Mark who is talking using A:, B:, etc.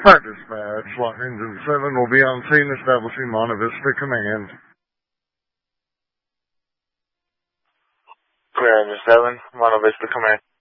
A: Fire dispatch, Lock Engine 7 will be on scene establishing Monte Vista Command.
B: Clear Engine 7, Monte Vista Command.